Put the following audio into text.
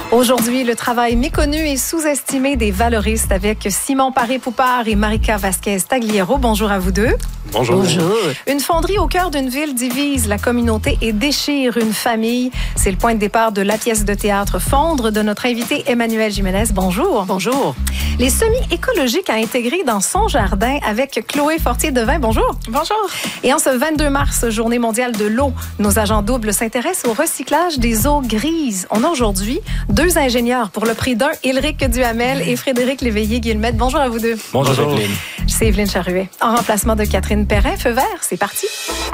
Aujourd'hui, le travail méconnu et sous-estimé des valoristes avec Simon Paré-Poupard et Marika Vasquez-Tagliero. Bonjour à vous deux. Bonjour. Bonjour. Une fonderie au cœur d'une ville divise la communauté et déchire une famille. C'est le point de départ de la pièce de théâtre Fondre de notre invité Emmanuel Jiménez. Bonjour. Bonjour. Les semis écologiques à intégrer dans son jardin avec Chloé Fortier-Devin. Bonjour. Bonjour. Et en ce 22 mars, journée mondiale de l'eau, nos agents doubles s'intéressent au recyclage des eaux grises. On a aujourd'hui deux ingénieurs pour le prix d'un, Éric Duhamel et Frédéric Léveillé-Guillemette. Bonjour à vous deux. Bonjour, Evelyne. C'est Evelyne Charruet. En remplacement de Catherine Perrin, Feu vert, c'est parti.